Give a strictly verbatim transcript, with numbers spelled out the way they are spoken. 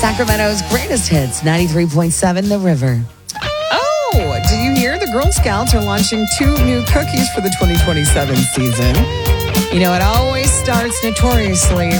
Sacramento's greatest hits, ninety-three point seven The River. Oh, did you hear? The Girl Scouts are launching two new cookies for the twenty twenty-seven season. You know, it always starts notoriously